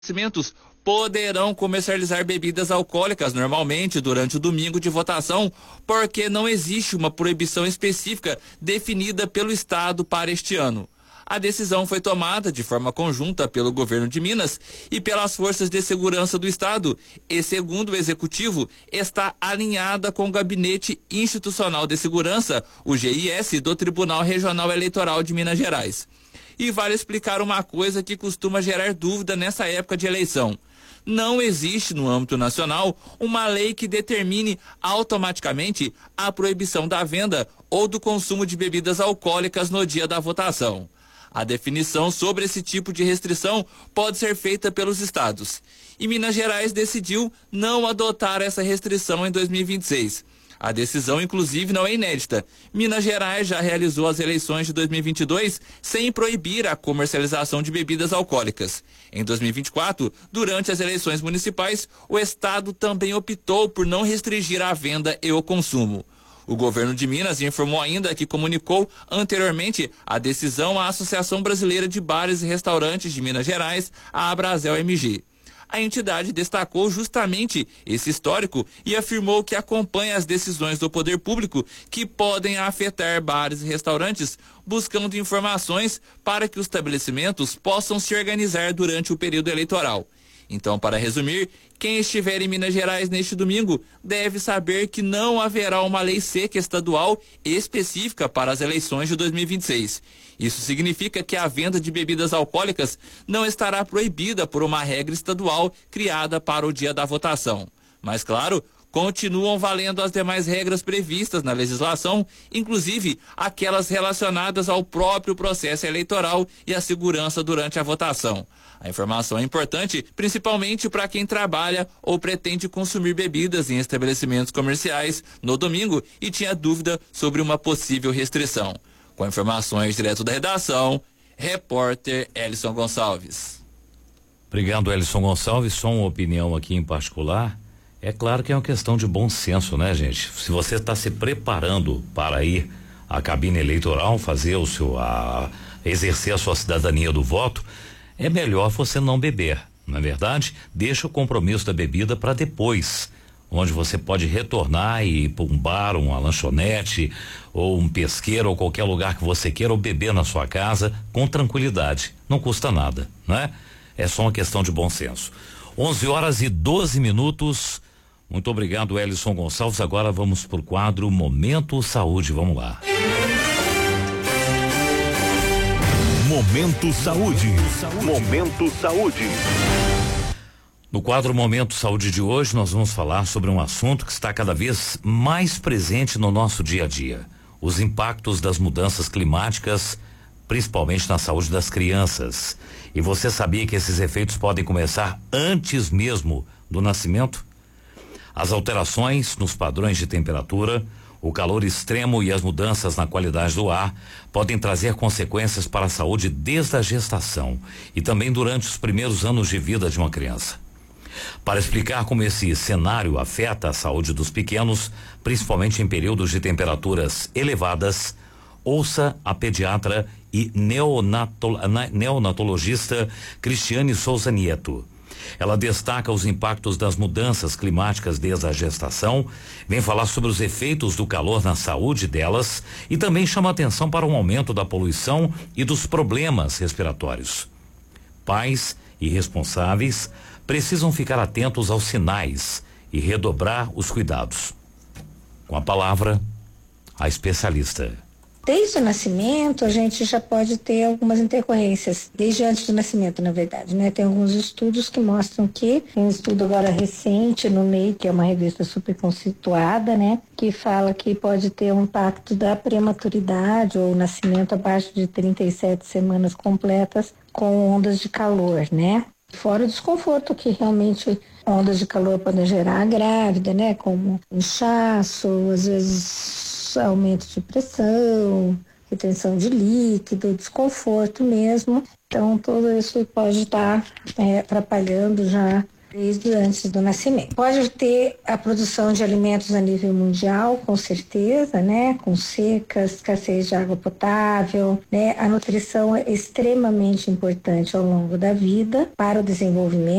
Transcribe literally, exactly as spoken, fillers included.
estabelecimentos poderão comercializar bebidas alcoólicas normalmente durante o domingo de votação, porque não existe uma proibição específica definida pelo Estado para este ano. A decisão foi tomada de forma conjunta pelo governo de Minas e pelas forças de segurança do Estado e, segundo o Executivo, está alinhada com o Gabinete Institucional de Segurança, o G I S, do Tribunal Regional Eleitoral de Minas Gerais. E vale explicar uma coisa que costuma gerar dúvida nessa época de eleição. Não existe no âmbito nacional uma lei que determine automaticamente a proibição da venda ou do consumo de bebidas alcoólicas no dia da votação. A definição sobre esse tipo de restrição pode ser feita pelos estados. E Minas Gerais decidiu não adotar essa restrição em dois mil e vinte e seis. A decisão, inclusive, não é inédita. Minas Gerais já realizou as eleições de dois mil e vinte e dois sem proibir a comercialização de bebidas alcoólicas. Em dois mil e vinte e quatro, durante as eleições municipais, o Estado também optou por não restringir a venda e o consumo. O governo de Minas informou ainda que comunicou anteriormente a decisão à Associação Brasileira de Bares e Restaurantes de Minas Gerais, a Abrazel M G. A entidade destacou justamente esse histórico e afirmou que acompanha as decisões do poder público que podem afetar bares e restaurantes, buscando informações para que os estabelecimentos possam se organizar durante o período eleitoral. Então, para resumir, quem estiver em Minas Gerais neste domingo deve saber que não haverá uma lei seca estadual específica para as eleições de dois mil e vinte e seis. Isso significa que a venda de bebidas alcoólicas não estará proibida por uma regra estadual criada para o dia da votação. Mas, claro, continuam valendo as demais regras previstas na legislação, inclusive aquelas relacionadas ao próprio processo eleitoral e à segurança durante a votação. A informação é importante, principalmente para quem trabalha ou pretende consumir bebidas em estabelecimentos comerciais no domingo e tinha dúvida sobre uma possível restrição. Com informações direto da redação, repórter Elison Gonçalves. Obrigado, Elison Gonçalves. Só uma opinião aqui em particular. É claro que é uma questão de bom senso, né, gente? Se você está se preparando para ir à cabine eleitoral, fazer o seu, a, exercer a sua cidadania do voto, é melhor você não beber, não é verdade? Deixa o compromisso da bebida para depois, onde você pode retornar e ir para um bar, uma lanchonete, ou um pesqueiro, ou qualquer lugar que você queira, ou beber na sua casa com tranquilidade. Não custa nada, né? É só uma questão de bom senso. onze horas e doze minutos. Muito obrigado, Elison Gonçalves. Agora vamos pro quadro Momento Saúde. Vamos lá. Momento Saúde. Momento Saúde. No quadro Momento Saúde de hoje, nós vamos falar sobre um assunto que está cada vez mais presente no nosso dia a dia: os impactos das mudanças climáticas, principalmente na saúde das crianças. E você sabia que esses efeitos podem começar antes mesmo do nascimento? As alterações nos padrões de temperatura, o calor extremo e as mudanças na qualidade do ar podem trazer consequências para a saúde desde a gestação e também durante os primeiros anos de vida de uma criança. Para explicar como esse cenário afeta a saúde dos pequenos, principalmente em períodos de temperaturas elevadas, ouça a pediatra e neonatol, neonatologista Cristiane Souza Nieto. Ela destaca os impactos das mudanças climáticas desde a gestação, vem falar sobre os efeitos do calor na saúde delas e também chama atenção para o aumento da poluição e dos problemas respiratórios. Pais e responsáveis precisam ficar atentos aos sinais e redobrar os cuidados. Com a palavra, a especialista. Desde o nascimento, a gente já pode ter algumas intercorrências, desde antes do nascimento, na verdade, né? Tem alguns estudos que mostram que, tem um estudo agora recente no N E I, que é uma revista super conceituada, né? Que fala que pode ter um impacto da prematuridade ou nascimento abaixo de trinta e sete semanas completas com ondas de calor, né? Fora o desconforto que realmente ondas de calor podem gerar a grávida, né? Como inchaço, às vezes aumento de pressão, retenção de líquido, desconforto mesmo. Então, tudo isso pode estar é, atrapalhando já desde antes do nascimento. Pode ter a produção de alimentos a nível mundial, com certeza, né? Com secas, escassez de água potável, né? A nutrição é extremamente importante ao longo da vida para o desenvolvimento